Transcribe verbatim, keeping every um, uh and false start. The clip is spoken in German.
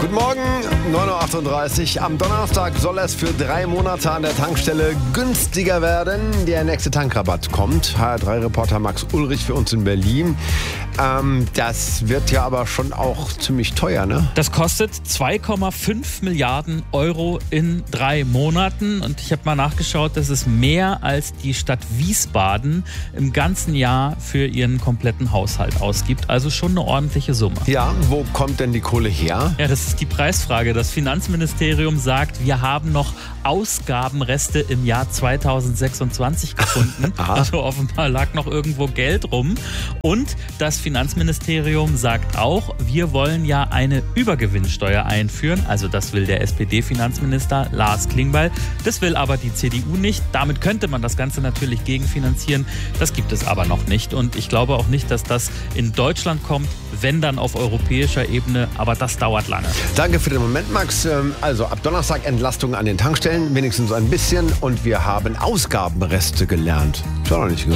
Guten Morgen, neun Uhr achtunddreißig. Am Donnerstag soll es für drei Monate an der Tankstelle günstiger werden. Der nächste Tankrabatt kommt. H R drei Reporter Max Ulrich für uns in Berlin. Ähm, das wird ja aber schon auch ziemlich teuer, ne? Das kostet zwei Komma fünf Milliarden Euro in drei Monaten. Und ich habe mal nachgeschaut, das ist mehr als die Stadt Wiesbaden im ganzen Jahr für ihren kompletten Haushalt ausgibt. Also schon eine ordentliche Summe. Ja, wo kommt denn die Kohle her? Ja, das ist die Preisfrage. Das Finanzministerium sagt, wir haben noch Ausgabenreste im Jahr zweitausendsechsundzwanzig gefunden. Also offenbar lag noch irgendwo Geld rum. Und das Finanzministerium sagt auch, wir wollen ja eine Übergewinnsteuer einführen. Also das will der S P D-Finanzminister Lars Klingbeil. Das will aber die C D U nicht. Damit könnte man das Ganze natürlich gegenfinanzieren. Das gibt es aber noch nicht. Und ich glaube auch nicht, dass das in Deutschland kommt, wenn dann auf europäischer Ebene. Aber das dauert lange. Danke für den Moment, Max. Also ab Donnerstag Entlastung an den Tankstellen, wenigstens ein bisschen. Und wir haben Ausgabenreste gelernt. Das war noch nicht